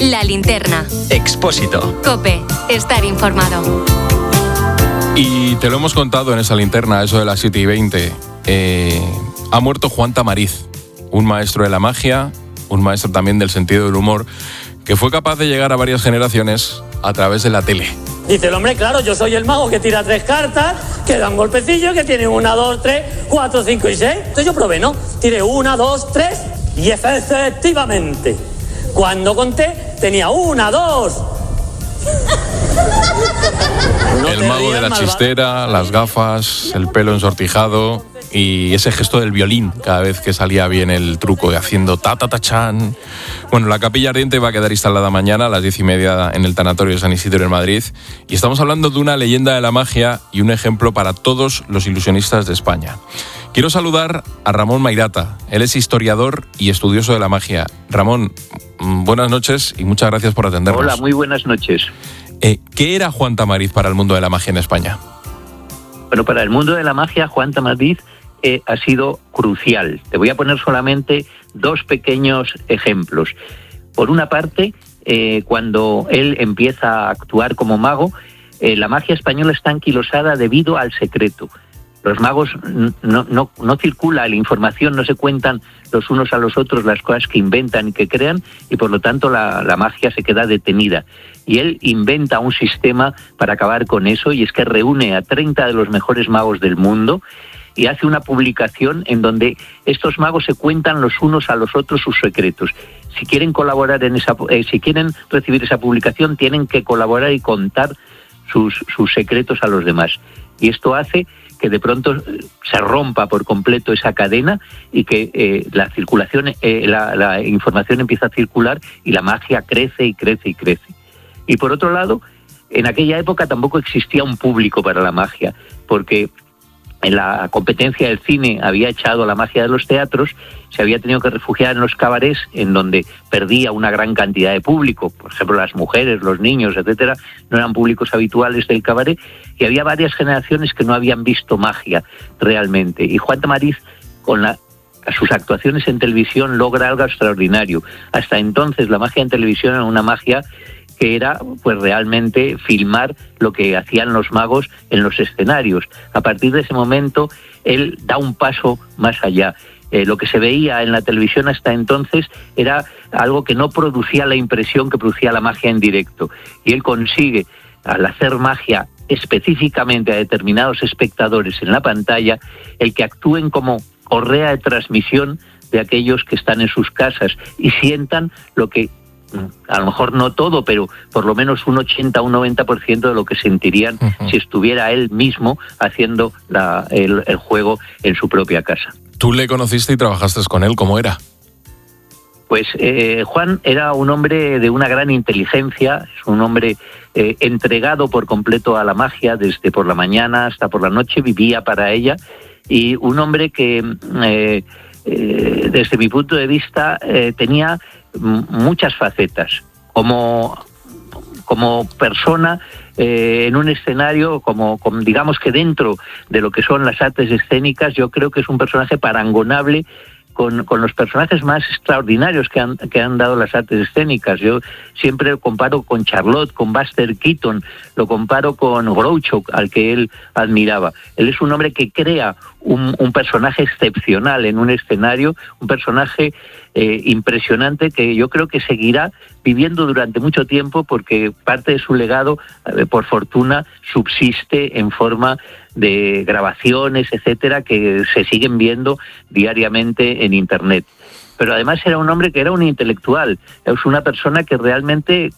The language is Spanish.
La Linterna. Expósito. COPE. Estar informado. Y te lo hemos contado en esa linterna, eso de las 7:20. Ha muerto Juan Tamariz, un maestro de la magia, un maestro también del sentido del humor, que fue capaz de llegar a varias generaciones a través de la tele. Dice el hombre, claro, yo soy el mago que tira 3 cartas, que da un golpecillo, que tiene 1, 2, 3, 4, 5 y 6. Entonces yo probé, ¿no? Tiré 1, 2, 3 y efectivamente, cuando conté, tenía 1, 2. El mago de la chistera, las gafas, el pelo ensortijado y ese gesto del violín cada vez que salía bien el truco de haciendo ta ta ta chan. Bueno, la capilla ardiente va a quedar instalada mañana a las 10:30 en el tanatorio de San Isidro en Madrid, y estamos hablando de una leyenda de la magia y un ejemplo para todos los ilusionistas de España. Quiero saludar a Ramón Mairata. Él es historiador y estudioso de la magia. Ramón, buenas noches y muchas gracias por atendernos. Hola, muy buenas noches. ¿Qué era Juan Tamariz para el mundo de la magia en España? Bueno, para el mundo de la magia, Juan Tamariz ha sido crucial. Te voy a poner solamente 2 pequeños ejemplos. Por una parte, cuando él empieza a actuar como mago, la magia española está anquilosada debido al secreto. Los magos no circula la información, no se cuentan los unos a los otros las cosas que inventan y que crean, y por lo tanto la magia se queda detenida. Y él inventa un sistema para acabar con eso, y es que reúne a 30 de los mejores magos del mundo y hace una publicación en donde estos magos se cuentan los unos a los otros sus secretos. Si quieren colaborar si quieren recibir esa publicación, tienen que colaborar y contar sus secretos a los demás. Y esto hace que de pronto se rompa por completo esa cadena y que la circulación, la información empieza a circular y la magia crece y crece y crece. Y por otro lado, en aquella época tampoco existía un público para la magia, porque en la competencia del cine había echado la magia de los teatros, se había tenido que refugiar en los cabarets, en donde perdía una gran cantidad de público. Por ejemplo, las mujeres, los niños, etcétera, no eran públicos habituales del cabaret, y había varias generaciones que no habían visto magia realmente. Y Juan Tamariz, con sus actuaciones en televisión, logra algo extraordinario. Hasta entonces la magia en televisión era una magia que era pues realmente filmar lo que hacían los magos en los escenarios. A partir de ese momento, él da un paso más allá. Lo que se veía en la televisión hasta entonces era algo que no producía la impresión que producía la magia en directo. Y él consigue, al hacer magia específicamente a determinados espectadores en la pantalla, el que actúen como correa de transmisión de aquellos que están en sus casas y sientan lo que, a lo mejor no todo, pero por lo menos un 80 o un 90% de lo que sentirían si estuviera él mismo haciendo el juego en su propia casa. Tú le conociste y trabajaste con él, ¿cómo era? Pues Juan era un hombre de una gran inteligencia, es un hombre entregado por completo a la magia, desde por la mañana hasta por la noche, vivía para ella, y un hombre que desde mi punto de vista tenía muchas facetas. Como persona en un escenario, como digamos que dentro de lo que son las artes escénicas, yo creo que es un personaje parangonable con los personajes más extraordinarios que han dado las artes escénicas. Yo siempre lo comparo con Charlotte, con Buster Keaton, lo comparo con Groucho, al que él admiraba. Él es un hombre que crea un personaje excepcional en un escenario, un personaje impresionante que yo creo que seguirá viviendo durante mucho tiempo, porque parte de su legado, por fortuna, subsiste en forma de grabaciones, etcétera, que se siguen viendo diariamente en Internet. Pero además era un hombre que era un intelectual, es una persona que realmente